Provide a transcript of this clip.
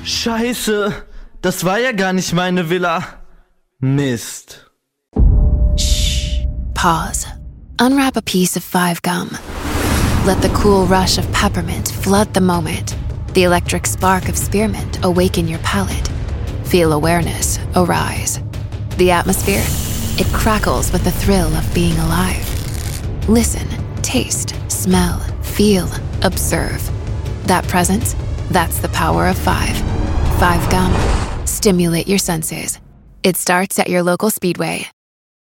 Scheiße, das war ja gar nicht meine Villa. Mist. Shh. Pause. Unwrap a piece of 5 gum. Let the cool rush of peppermint flood the moment. The electric spark of spearmint awaken your palate. Feel awareness arise. The atmosphere, it crackles with the thrill of being alive. Listen, taste, smell, feel, observe. That presence, that's the power of 5. 5 gum. Stimulate your senses. It starts at your local Speedway.